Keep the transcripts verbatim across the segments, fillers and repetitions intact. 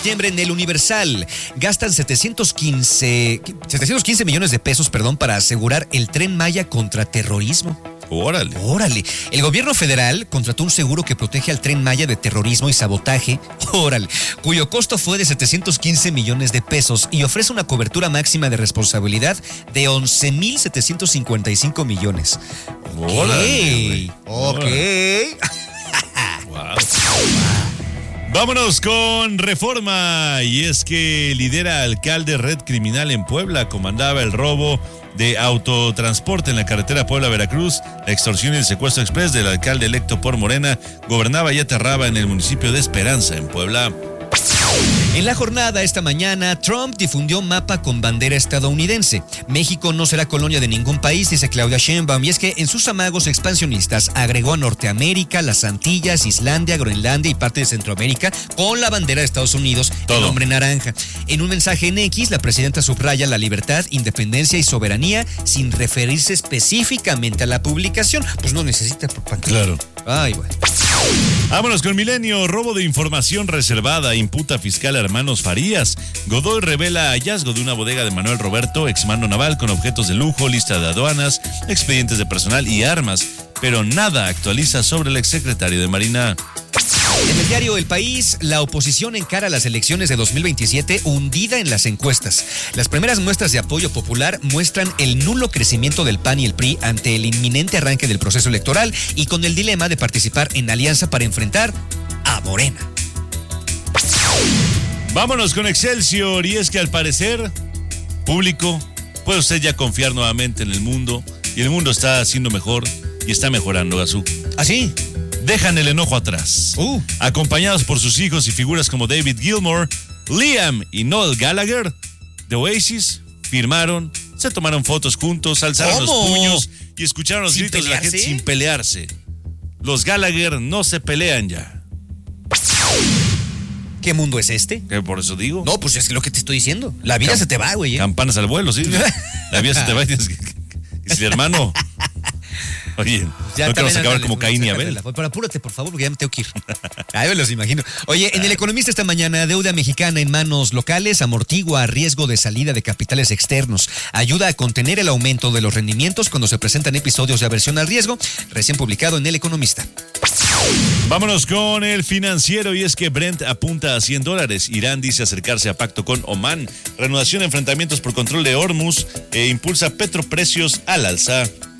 septiembre en el Universal. Gastan setecientos quince millones de pesos, perdón, para asegurar el Tren Maya contra terrorismo. Órale. Órale. El gobierno federal contrató un seguro que protege al Tren Maya de terrorismo y sabotaje, órale, cuyo costo fue de setecientos quince millones de pesos y ofrece una cobertura máxima de responsabilidad de once mil setecientos cincuenta y cinco millones. Órale. Ok. Órale. Wow. Vámonos con Reforma. Y es que lidera alcalde red criminal en Puebla. Comandaba el robo de autotransporte en la carretera Puebla-Veracruz, la extorsión y el secuestro express del alcalde electo por Morena. Gobernaba y aterraba en el municipio de Esperanza, en Puebla. En la jornada esta mañana, Trump difundió mapa con bandera estadounidense. México no será colonia de ningún país, dice Claudia Sheinbaum, y es que en sus amagos expansionistas agregó a Norteamérica, las Antillas, Islandia, Groenlandia y parte de Centroamérica con la bandera de Estados Unidos, Todo. el nombre naranja. En un mensaje en X, la presidenta subraya la libertad, independencia y soberanía sin referirse específicamente a la publicación. Pues no necesita propaganda. Claro. Ay, bueno. Vámonos con Milenio. Robo de información reservada. Imputa fiscal a hermanos Farías. Godoy revela hallazgo de una bodega de Manuel Roberto, exmando naval, con objetos de lujo, lista de aduanas, expedientes de personal y armas. Pero nada actualiza sobre el exsecretario de Marina. En el diario El País, la oposición encara las elecciones de dos mil veintisiete hundida en las encuestas. Las primeras muestras de apoyo popular muestran el nulo crecimiento del P A N y el P R I ante el inminente arranque del proceso electoral y con el dilema de participar en alianza para enfrentar a Morena. Vámonos con Excelsior. Y es que al parecer, público, puede usted ya confiar nuevamente en el mundo. Y el mundo está haciendo mejor y está mejorando, Gazú. ¿Ah, sí? Dejan el enojo atrás. Uh. Acompañados por sus hijos y figuras como David Gilmour, Liam y Noel Gallagher, The Oasis firmaron, se tomaron fotos juntos, alzaron ¿Cómo? los puños y escucharon los ¿Sin gritos de la pelearse? gente sin pelearse. Los Gallagher no se pelean ya. ¿Qué mundo es este? ¿Qué por eso digo? No, pues es lo que te estoy diciendo. La vida Cam- se te va, güey. ¿eh? Campanas al vuelo, sí. La vida se te va y tienes que... Y si, hermano... Oye, Ya no quiero también, acabar ándale, como Caín y sácatela. Abel. Pero apúrate, por favor, porque ya me tengo que ir. Ahí me los imagino. Oye, en El Economista esta mañana, deuda mexicana en manos locales amortigua riesgo de salida de capitales externos. Ayuda a contener el aumento de los rendimientos cuando se presentan episodios de aversión al riesgo. Recién publicado en El Economista. Vámonos con El Financiero. Y es que Brent apunta a cien dólares. Irán dice acercarse a pacto con Omán. Reanudación de enfrentamientos por control de Hormuz e impulsa petroprecios al alza.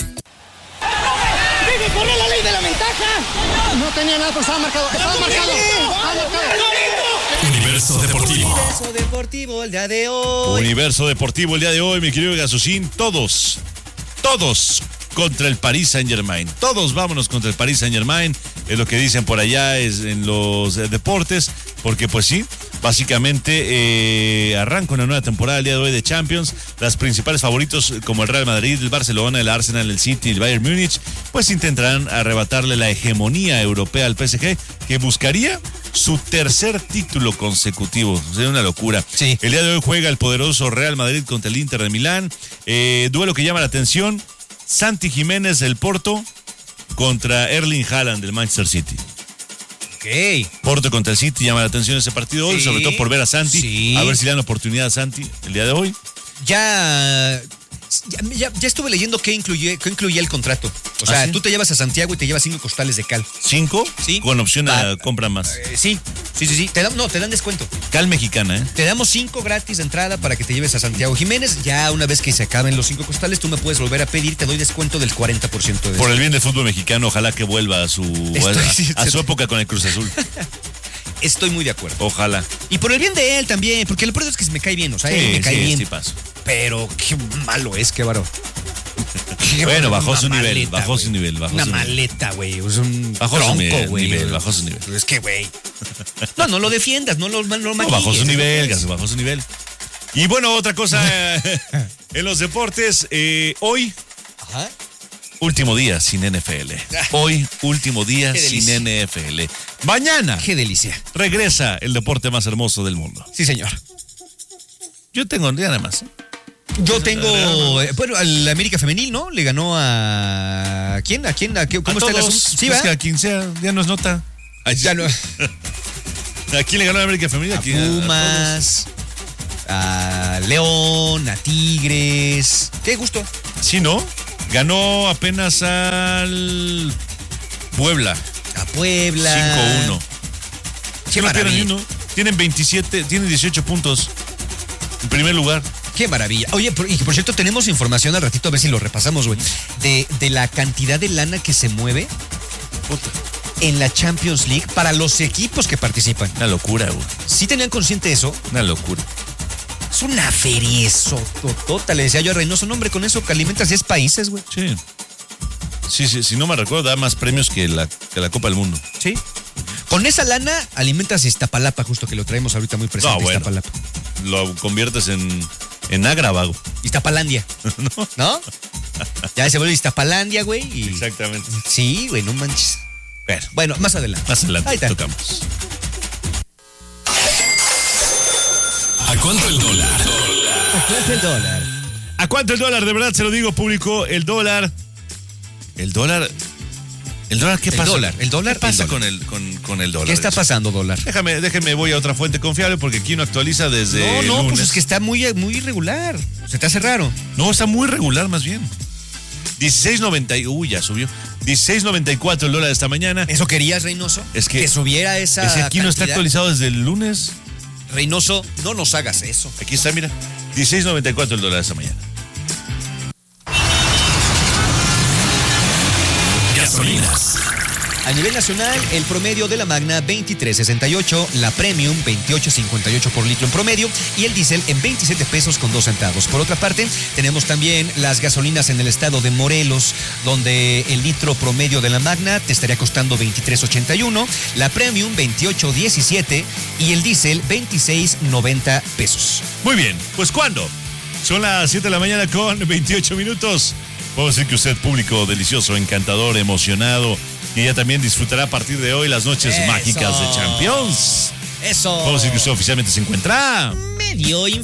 ¡Debe correr la ley de la ventaja! No tenía nada, pero estaba marcado. Estaba marcado. Estaba marcado. Universo Deportivo. Universo Deportivo el día de hoy. Universo Deportivo el día de hoy, mi querido Gasusín. Todos, todos contra el Paris Saint-Germain. Todos vámonos contra el Paris Saint-Germain. Es lo que dicen por allá es en los eh, deportes. Porque pues sí, básicamente eh, arranca una nueva temporada el día de hoy de Champions. Las principales favoritos como el Real Madrid, el Barcelona, el Arsenal, el City, el Bayern Múnich, pues intentarán arrebatarle la hegemonía europea al P S G, que buscaría su tercer título consecutivo. Sería una locura. Sí. El día de hoy juega el poderoso Real Madrid contra el Inter de Milán. Eh, duelo que llama la atención. Santi Jiménez del Porto contra Erling Haaland del Manchester City. Ok. Porto contra el City llama la atención ese partido hoy, Sí, sobre todo por ver a Santi. sí. A ver si le dan oportunidad a Santi el día de hoy. Ya, ya, ya, ya estuve leyendo qué incluye, qué incluía el contrato. O sea, ¿Ah, sí? tú te llevas a Santiago y te llevas cinco costales de cal. ¿Cinco? Sí. Con opción a Ah, compra más. Eh, sí, sí, sí, sí. Te dan, no, te dan descuento. Cal mexicana, ¿eh? Te damos cinco gratis de entrada para que te lleves a Santiago Jiménez. Ya una vez que se acaben los cinco costales, tú me puedes volver a pedir. Te doy descuento del cuarenta por ciento de Por el bien del fútbol mexicano, ojalá que vuelva a su, Estoy- a, sí, a sí. su época con el Cruz Azul. Estoy muy de acuerdo. Ojalá. Y por el bien de él también, porque lo peor es que se me cae bien, o sea, Sí, él me cae sí, bien. sí paso. Pero qué malo es, qué baro. Bueno, bajó Una su nivel, maleta, bajó güey. su nivel, bajó Una su nivel. maleta, güey. Es un Bajó su tronco, nivel, güey. nivel, bajó su nivel. Es que, güey. No, no lo defiendas, no lo, no lo No, maquilles. bajó su es lo nivel, que es. Gaso, bajó su nivel. Y bueno, otra cosa eh, en los deportes. eh, hoy, Ajá. último día sin N F L. Hoy, último día Qué sin delicia. N F L. Mañana Qué delicia. regresa el deporte más hermoso del mundo. Sí, señor. Yo tengo un día nada más. ¿eh? Yo tengo, eh, bueno, al América Femenil, ¿no? Le ganó a... ¿Quién? ¿A quién? ¿A qué? ¿Cómo A está el todos, asunto? Sí, pues ¿va? que a quien sea, ya no es nota. Ay, Ya no. ¿A quién le ganó la América Femenina? A Pumas, a, a León, a Tigres. Qué gusto. Sí, ¿no? Ganó apenas al Puebla. A Puebla. cinco uno. Qué no maravilla. tienen, uno. Tienen veintisiete, tienen dieciocho puntos. En primer lugar. Qué maravilla. Oye, por, y por cierto, tenemos información al ratito, a ver si lo repasamos, güey. De, de la cantidad de lana que se mueve Puta. en la Champions League para los equipos que participan. Una locura, güey. ¿Sí tenían consciente eso? Una locura. Es una feria eso, totota. Le decía yo a Reynoso, no, hombre, con eso que alimentas diez países, güey. Sí. Sí, sí, si no me recuerdo, da más premios que la, que la Copa del Mundo. Sí. Con esa lana alimentas Iztapalapa, justo que lo traemos ahorita muy presente. No, bueno. Iztapalapa. Lo conviertes en, en Agravago. Iztapalandia. ¿No? ¿No? Ya se vuelve Iztapalandia, güey. Y... Exactamente. Sí, güey, no manches. Bueno, Bueno, más adelante. más adelante Ahí está. tocamos. ¿A cuánto el dólar? ¿Cuánto el dólar? ¿A cuánto el dólar? De verdad se lo digo, público. El dólar. El dólar. ¿El dólar qué El pasa? dólar, el dólar, ¿Qué pasa el con dólar. el, con, con el dólar? ¿Qué está pasando, dólar? Déjame, déjeme, voy a otra fuente confiable porque aquí no actualiza desde No, el no, lunes. pues es que está muy, muy irregular. Se te hace raro. No, está muy regular más bien. dieciséis noventa. Uy, ya subió. dieciséis noventa y cuatro el dólar esta mañana. ¿Eso querías, Reynoso? Es que- Que subiera esa Ese aquí no está cantidad. actualizado desde el lunes. Reynoso, no nos hagas eso. Aquí está, mira. dieciséis noventa y cuatro el dólar esta mañana. Gasolinas. A nivel nacional, el promedio de la Magna veintitrés sesenta y ocho, la Premium veintiocho cincuenta y ocho por litro en promedio y el diésel en veintisiete pesos con dos centavos. Por otra parte, tenemos también las gasolinas en el estado de Morelos, donde el litro promedio de la Magna te estaría costando veintitrés ochenta y uno, la Premium veintiocho diecisiete y el diésel veintiséis noventa pesos. Muy bien, pues ¿cuándo? Son las siete de la mañana con veintiocho minutos. Puedo decir que usted, público delicioso, encantador, emocionado, y ya también disfrutará a partir de hoy las noches Eso. mágicas de Champions. Eso. Puedo decir que usted oficialmente se encuentra medio